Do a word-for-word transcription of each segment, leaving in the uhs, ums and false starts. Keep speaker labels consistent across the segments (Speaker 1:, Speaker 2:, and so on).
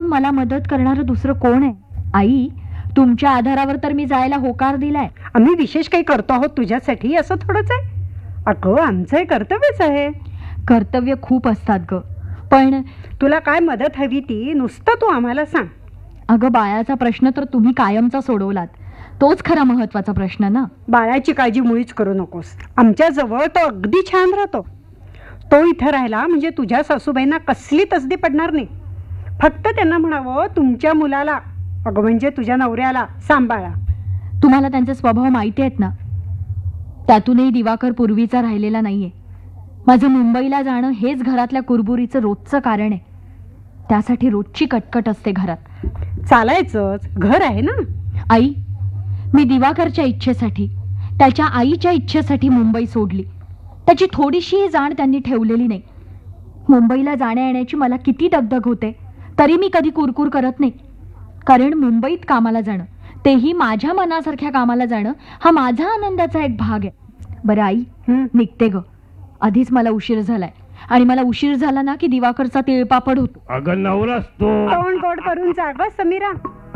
Speaker 1: मला मदत करणारं दुसरं कोण आहे? आई, तुमच्या आधारावर तर मी जायला होकार दिलाय.
Speaker 2: आम्ही विशेष काही करतो आहोत तुझ्यासाठी असं थोडंच आहे. अगं आमचं हे कर्तव्यच आहे.
Speaker 1: कर्तव्य खूप असतात ग, पण
Speaker 2: तुला काय मदत हवी ती नुसतं तू आम्हाला सांग.
Speaker 1: अगं बाळाचा प्रश्न तर तुम्ही कायमचा सोडवलात. तोच खरा महत्वाचा प्रश्न ना.
Speaker 2: बाळाची काळजी मुळीच करू नकोस. आमच्या जवळ तो अगदी छान राहतो. तो इथं राहिला म्हणजे तुझ्या सासूबाईंना कसली तसदी पडणार नाही. फक्त त्यांना म्हणावं तुमच्या मुलाला, अगं म्हणजे तुझ्या नवऱ्याला सांभाळा.
Speaker 1: तुम्हाला त्यांचे स्वभाव माहिती आहेत ना. त्यातूनही दिवाकर पूर्वीचा राहिलेला नाहीये. माझं मुंबईला जाणं हेच घरातल्या कुरबुरीचं रोजचं कारण आहे. त्यासाठी रोजची कटकट असते घरात.
Speaker 2: चालायचंच, घर आहे ना.
Speaker 1: आई, मी दिवाकरच्या इच्छेसाठी, त्याच्या आईच्या इच्छेसाठी मुंबई सोडली. त्याची थोडीशीही जाण त्यांनी ठेवलेली नाही. मुंबईला जाण्या येण्याची मला किती दगदग होते, तरी मी कधी कुरकुर करत नाही. कारण मुंबईत कामाला जाणं, तेही माझ्या मनासारख्या कामाला जाणं, हा माझा आनंदाचा एक भाग आहे. बरं आई, निघते ग. आधीच मला उशीर झालाय आणि मला उशीर झाला ना की दिवाकरचा तिळपापड होतो.
Speaker 3: अगं नवराच तो.
Speaker 2: तोंड गोड करून जा ग समीरा.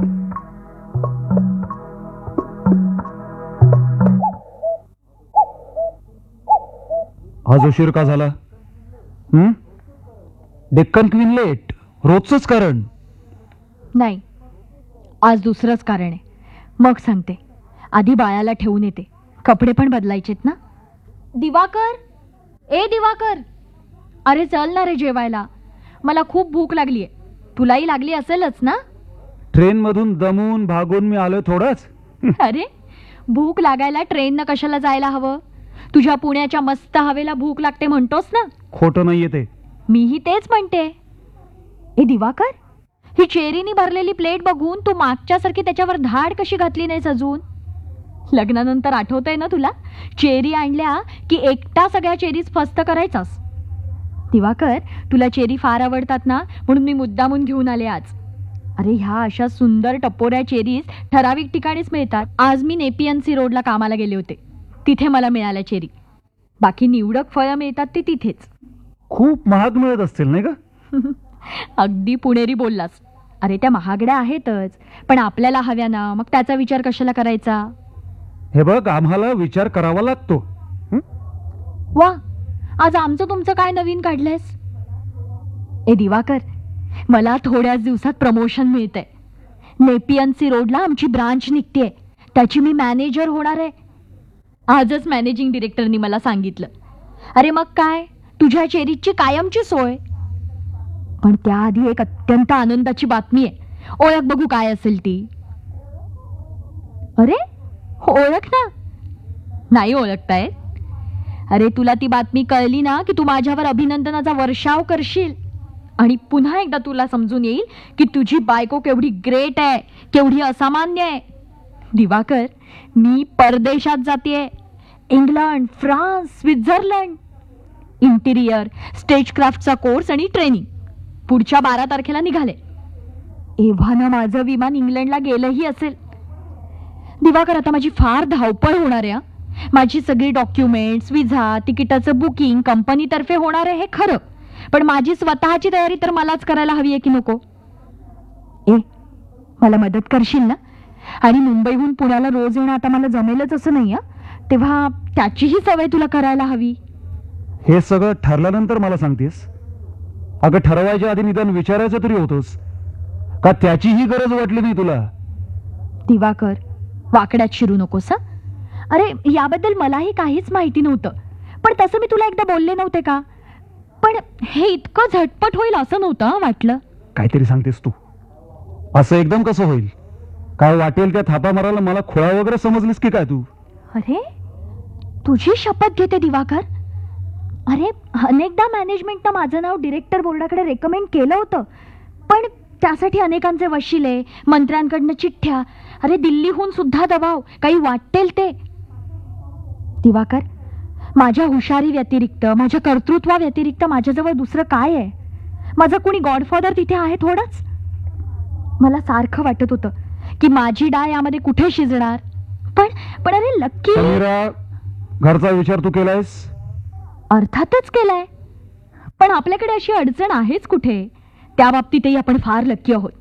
Speaker 4: आज उशीर का झाला? हं? डेक्कन क्वीन लेट, रोजचंच कारण.
Speaker 1: नाही, आज दुसरंच कारण आहे. मग सांगते. आधी बाळाला ठेवून येते. कपडे पण बदलायचेत ना. दिवाकर, ए दिवाकर, अरे चल ना रे जेवायला. मला खूप भूक लागलीये. तुलाही लागली असेलच ना.
Speaker 4: ट्रेन मधून दमून भागून मी आलो थोडंच.
Speaker 1: अरे भूक लागायला ट्रेननं कशाला जायला हवं? तुझ्या पुण्याच्या मस्त हवेला भूक लागते म्हणतोस ना.
Speaker 4: खोटं नाहीये ते.
Speaker 1: मीही तेच म्हणते. ए दिवाकर, ही चेरीनी भरलेली प्लेट बघून तू मागच्या सारखी त्याच्यावर धाड कशी घातली नाहीस अजून? लग्नानंतर आठवतंय ना तुला? चेरी आणल्या की एकटा सगळ्या चेरीज फस्त करायचास. दिवाकर, तुला चेरी फार आवडतात ना, म्हणून मी मुद्दामून घेऊन आले आज. अरे ह्या अशा सुंदर टपोऱ्या चेरीज ठराविक ठिकाणीच मिळतात. आज मी नेपियन्सी रोडला कामाला गेले होते, तिथे मला मिळाल्या चेरी. बाकी निवडक फळं मिळतात ते तिथेच.
Speaker 4: खूप महाग मिळत असतील नाही का?
Speaker 1: अगदी पुणेरी बोललास. अरे त्या महागड्या आहेतच, पण आपल्याला हव्या ना, मग त्याचा विचार कशाला करायचा?
Speaker 4: हे बघ, आम्हाला विचार करावा लागतो.
Speaker 1: वा, आज आमचं तुमचं काय नवीन काढलंयस? ए दिवाकर, मला थोड्याच दिवसात प्रमोशन मिळतंय. नेपियन्सी रोडला आमची ब्रांच निघतेय, त्याची मी मॅनेजर होणार आहे. आजच मॅनेजिंग डिरेक्टरनी मला सांगितलं. अरे मग काय, तुझ्या चेरीची कायमची सोय. पण त्याआधी एक अत्यंत आनंदाची बातमी आहे. ओळख बघू काय असेल ती. अरे ओळख ना. नाही ओळखताय? अरे तुला ती बातमी कळली ना की तू माझ्यावर अभिनंदनाचा वर्षाव करशील आणि पुन्हा एकदा तुला समजून येईल की तुझी बायको केवढी ग्रेट आहे, केवढी असामान्य आहे. दिवाकर, मी परदेशात जातेय. England, France, Switzerland. Interior, स्टेजक्राफ्टचा course आणि ट्रेनिंग. पुढच्या बारा तारखेला निघाले. एव्हाना माझं विमान इंग्लंडला गेलंही असेल. दिवाकर, आता माझी फार धावपळ होणार आहे. माझी सगळी डॉक्युमेंट्स, विजा, तिकिटाचं बुकिंग कंपनीतर्फे होणार आहे हे खरं, पण माझी स्वतःची तयारी तर मलाच करायला हवी आहे की नको? ए, मला मदत करशील ना? आणि मुंबईहून पुण्याला रोज येणं आता मला जमेलच असं नाही. तेव्हा त्याचीही सवय तुला करायला हवी.
Speaker 4: हे सगळं ठरल्यानंतर मला सांगतेस? अगं ठरवायच्या आधी निदान विचारायचं तरी होतोस का? त्याचीही गरज वाटली नाही तुला?
Speaker 1: दिवाकर, वाकड्यात शिरू नकोस. हा, अरे याबद्दल मलाही काहीच माहिती नव्हतं, पण तसं मी तुला एकदा बोलले नव्हते का? पण हे इतकं झटपट होईल असं नव्हतं वाटलं.
Speaker 4: काहीतरी सांगतेस तू. असं एकदम कसं होईल? काय वाटेल त्या थापा मारायला मला खोळा वगैरे समजलीस की काय तू?
Speaker 1: अरे तुझी शपथ घेते दिवाकर. अरे अनेकदा मॅनेजमेंटनं माझं नाव डिरेक्टर बोर्डाकडे रेकमेंड केलं होतं, पण त्यासाठी अनेकांचे वशिले, मंत्र्यांकडनं चिठ्ठ्या, अरे दिल्लीहून सुद्धा दबाव, काही वाटेल ते. दिवाकर, माझ्या हुशारी व्यतिरिक्त, माझ्या कर्तृत्वा व्यतिरिक्त माझ्याजवळ दुसरं काय आहे? माझा कोणी गॉडफादर तिथे आहे थोडंच? मला सारखं वाटत होतं की माझी डाळ यामध्ये कुठे शिजणार, पण पण अरे लक्की.
Speaker 4: समीरा, घरचा विचार तू केलायस?
Speaker 1: अर्थातच केलाय, पण आपल्याकडे अशी अडचण आहेच कुठे? त्या बाबतीतही आपण फार लक्की आहोत.